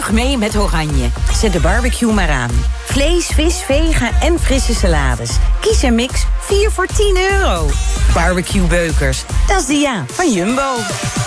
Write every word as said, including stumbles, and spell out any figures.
Lach mee met Oranje. Zet de barbecue maar aan. Vlees, vis, vega en frisse salades. Kies een mix, vier voor tien euro. Barbecue Beukers, dat is de ja van Jumbo.